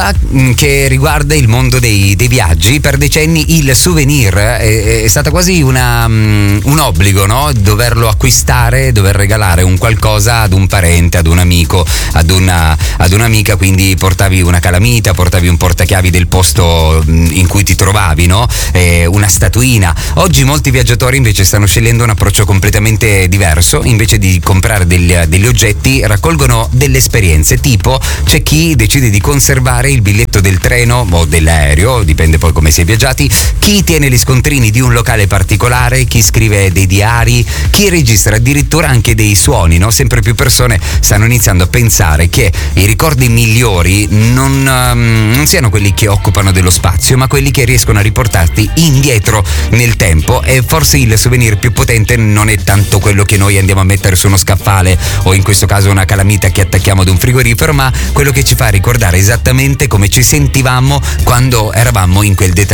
che riguarda il mondo dei viaggi. Per decenni il souvenir è stata quasi un obbligo, no? Doverlo acquistare, dover regalare un qualcosa ad un parente, ad un amico, ad un'amica, quindi portavi una calamita, portavi un portachiavi del posto in cui ti trovavi, no? Una statuina. Oggi molti viaggiatori invece stanno scegliendo un approccio completamente diverso. Invece di comprare degli oggetti, raccolgono delle esperienze. Tipo, c'è chi decide di conservare il biglietto del treno o dell'aereo, dipende poi come si è viaggiati, chi tiene gli scontrini di un locale particolare, chi scrive dei diari, chi registra addirittura anche dei suoni, no? Sempre più persone stanno iniziando a pensare che i ricordi migliori non siano quelli che occupano dello spazio, ma quelli che riescono a riportarti indietro nel tempo. E forse il souvenir più potente non è tanto quello che noi andiamo a mettere su uno scaffale o in questo caso una calamita che attacchiamo ad un frigorifero, ma quello che ci fa ricordare esattamente come ci sentivamo quando eravamo in quel